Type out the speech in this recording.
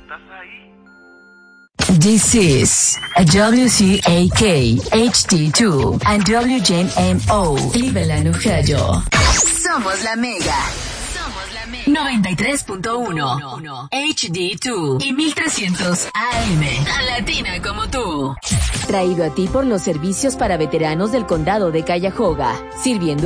This is WCAK HD2 and WJMO Cleveland, Ohio. Somos la Mega. 93.1 HD2 y 1300 AM. Tan latina como tú. Traído a ti por los servicios para veteranos del condado de Cuyahoga, sirviendo